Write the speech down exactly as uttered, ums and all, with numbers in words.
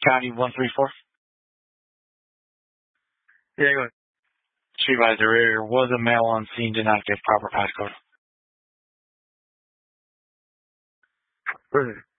County one three four. Yeah, go ahead. Supervisor, there was a male on scene, did not give proper passcode. Where is it?